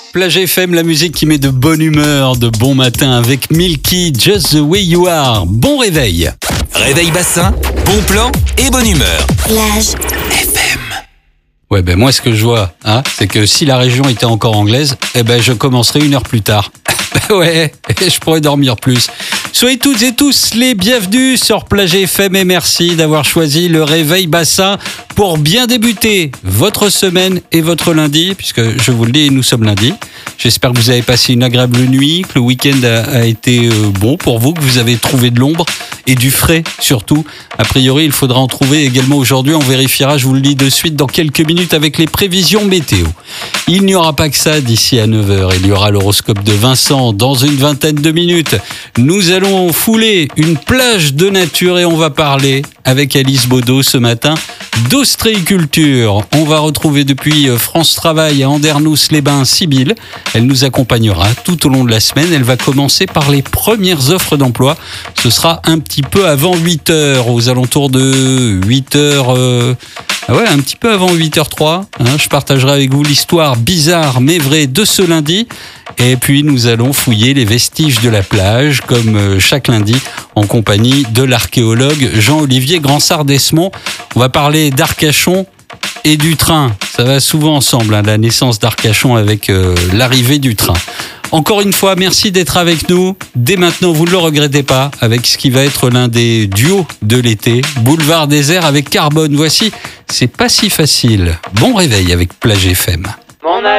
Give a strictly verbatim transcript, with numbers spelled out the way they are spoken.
Plage F M, la musique qui met de bonne humeur, de bon matin avec Milky, Just the Way You Are. Bon réveil. Réveil bassin, bon plan et bonne humeur. Plage F M. Ouais, ben moi, ce que je vois, hein, c'est que si la région était encore anglaise, eh ben je commencerai une heure plus tard. Ouais, je pourrais dormir plus. Soyez toutes et tous les bienvenus sur Plage F M et merci d'avoir choisi le réveil bassin pour bien débuter votre semaine et votre lundi, puisque je vous le dis, nous sommes lundi. J'espère que vous avez passé une agréable nuit, que le week-end a, a été bon pour vous, que vous avez trouvé de l'ombre et du frais surtout. A priori, il faudra en trouver également aujourd'hui. On vérifiera, je vous le dis de suite, dans quelques minutes avec les prévisions météo. Il n'y aura pas que ça d'ici à neuf heures. Il y aura l'horoscope de Vincent dans une vingtaine de minutes. Nous allons fouler une plage de nature et on va parler avec Alice Baudot ce matin d'ostréiculture. On va retrouver depuis France Travail à Andernos-les-Bains Sybille. Elle nous accompagnera tout au long de la semaine. Elle va commencer par les premières offres d'emploi. Ce sera un petit peu avant huit heures, aux alentours de huit heures... Euh... Ah ouais, un petit peu avant huit heures trois. Hein, je partagerai avec vous l'histoire bizarre mais vraie de ce lundi. Et puis nous allons fouiller les vestiges de la plage, comme chaque lundi, en compagnie de l'archéologue Jean-Olivier Gransart-Desmond. On va parler d'Arcachon et du train. Ça va souvent ensemble, hein, la naissance d'Arcachon avec euh, l'arrivée du train. Encore une fois, merci d'être avec nous. Dès maintenant, vous ne le regrettez pas, avec ce qui va être l'un des duos de l'été, Boulevard Désert avec Carbone. Voici, c'est pas si facile. Bon réveil avec Plage F M. Mon